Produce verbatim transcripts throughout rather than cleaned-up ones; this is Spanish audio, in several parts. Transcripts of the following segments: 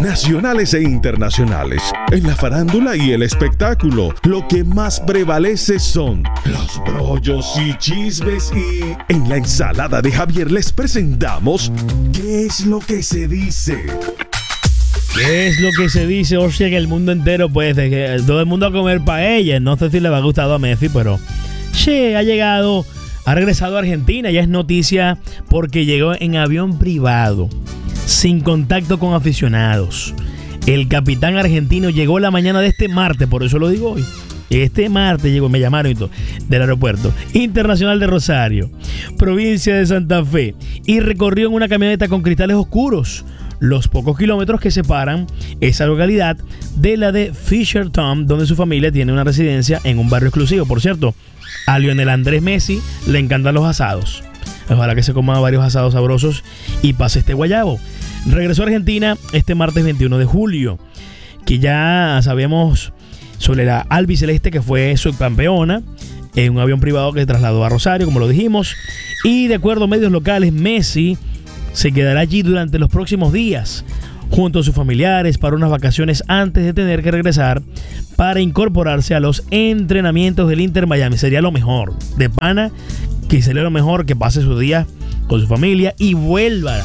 nacionales e internacionales. En la farándula y el espectáculo, lo que más prevalece son los brollos y chismes, y en la ensalada de Javier les presentamos ¿Qué es lo que se dice? ¿Qué es lo que se dice? O sea, que el mundo entero, pues, de que todo el mundo a comer paella. No sé si le va a gustar a Messi, pero che, ha llegado, ha regresado a Argentina. Ya es noticia porque llegó en avión privado, sin contacto con aficionados. El capitán argentino llegó la mañana de este martes, por eso lo digo hoy. Este martes llegó, me llamaron y todo, del aeropuerto internacional de Rosario, provincia de Santa Fe, y recorrió en una camioneta con cristales oscuros los pocos kilómetros que separan esa localidad de la de Fisherton, donde su familia tiene una residencia en un barrio exclusivo. Por cierto, a Lionel Andrés Messi le encantan los asados. Ojalá que se coma varios asados sabrosos y pase este guayabo. Regresó a Argentina este martes veintiuno de julio, que ya sabíamos sobre la albiceleste, que fue subcampeona en un avión privado que se trasladó a Rosario, como lo dijimos. Y de acuerdo a medios locales, Messi se quedará allí durante los próximos días junto a sus familiares para unas vacaciones antes de tener que regresar para incorporarse a los entrenamientos del Inter Miami. Sería lo mejor, de pana, que sería lo mejor que pase sus días con su familia y vuelva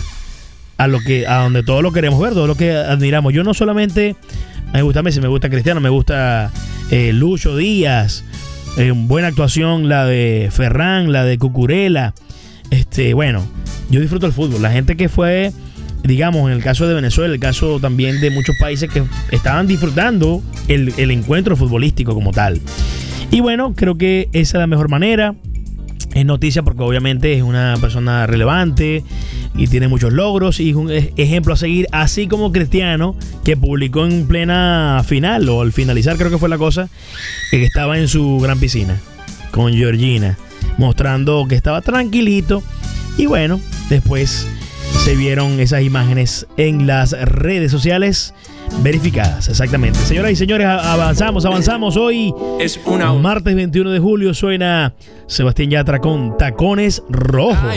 a lo que a donde todos lo queremos ver, todo lo que admiramos. Yo no solamente me gusta Messi, me gusta Cristiano, me gusta eh, Lucho Díaz, eh, buena actuación la de Ferran, la de Cucurella. Este, bueno, yo disfruto el fútbol. La gente que fue, digamos, en el caso de Venezuela, el caso también de muchos países que estaban disfrutando el, el encuentro futbolístico como tal. Y bueno, creo que esa es la mejor manera. Es noticia porque obviamente es una persona relevante y tiene muchos logros y es un ejemplo a seguir, así como Cristiano, que publicó en plena final, o al finalizar creo que fue la cosa, que estaba en su gran piscina con Georgina, mostrando que estaba tranquilito. Y bueno, después se vieron esas imágenes en las redes sociales verificadas, exactamente. Señoras y señores, avanzamos, avanzamos. Hoy es una... martes veintiuno de julio, suena Sebastián Yatra con Tacones Rojos.